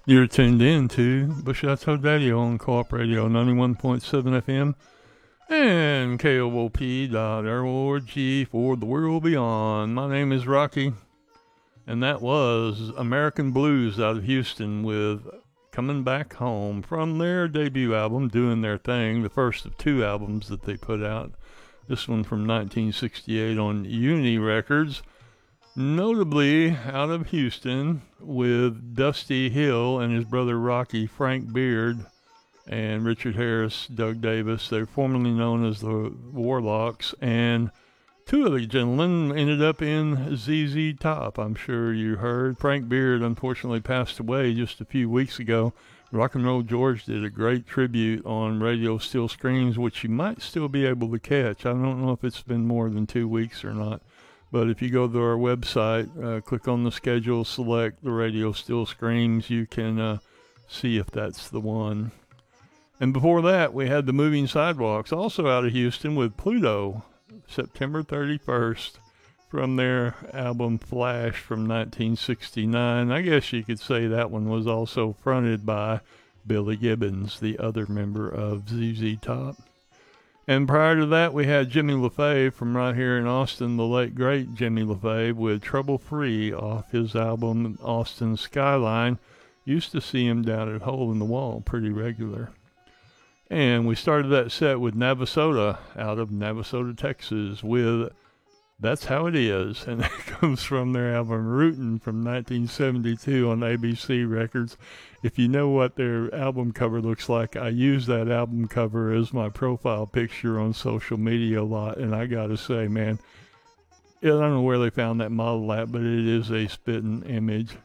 You're tuned in to Bushotto Radio on Co-op Radio 91.7 FM and KOOP.org for the world beyond. My name is Rocky, and that was American Blues out of Houston with Coming Back Home from their debut album, Doing Their Thing, the first of two albums that they put out. This one from 1968 on Uni Records. Notably out of Houston with Dusty Hill and his brother Rocky, Frank Beard, and Richard Harris, Doug Davis. They're formerly known as the Warlocks, and two of the gentlemen ended up in ZZ Top. I'm sure you heard. Frank Beard unfortunately passed away just a few weeks ago. Rock and Roll George did a great tribute on Radio Still Screams, which you might still be able to catch. I don't know if it's been more than 2 weeks or not. But if you go to our website, click on the schedule, select the Radio Still Screams, you can see if that's the one. And before that, we had the Moving Sidewalks, also out of Houston, with Pluto, September 31st, from their album Flash from 1969. I guess you could say that one was also fronted by Billy Gibbons, the other member of ZZ Top. And prior to that, we had Jimmy LaFave from right here in Austin, the late, great Jimmy LaFave, with Trouble Free off his album Austin Skyline. Used to see him down at Hole in the Wall pretty regular. And we started that set with Navasota out of Navasota, Texas, with That's How It Is. And that comes from their album Rootin' from 1972 on ABC Records. If you know what their album cover looks like, I use that album cover as my profile picture on social media a lot. And I got to say, man, I don't know where they found that model at, but it is a spitting image.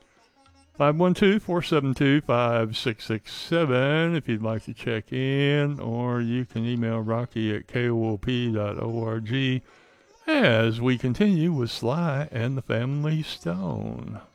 512-472-5667 if you'd like to check in, or you can email Rocky at koop.org as we continue with Sly and the Family Stone.